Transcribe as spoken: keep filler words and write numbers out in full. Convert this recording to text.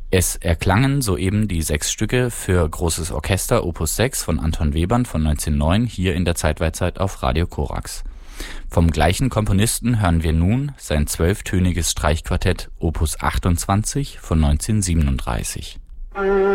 Es erklangen soeben die sechs Stücke für großes Orchester Opus sechs von Anton Webern von neunzehnhundertneun hier in der Zeitweitzeit auf Radio Korax. Vom gleichen Komponisten hören wir nun sein zwölftöniges Streichquartett Opus achtundzwanzig von neunzehnhundertsiebenunddreißig.